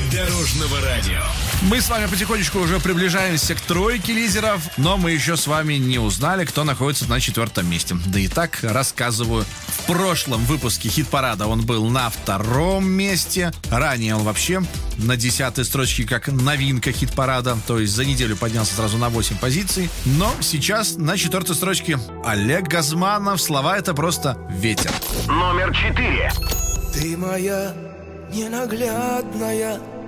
Дорожного радио. Мы с вами потихонечку уже приближаемся к тройке лидеров, но мы еще с вами не узнали, кто находится на 4-м месте. Да и так рассказываю. В прошлом выпуске хит-парада он был на 2-м месте. Ранее он вообще на 10-й строчке как новинка хит-парада. То есть за неделю поднялся сразу на 8 позиций. Но сейчас на 4-й строчке Олег Газманов. Слова — это просто ветер. Номер 4. Ты моя ненаглядная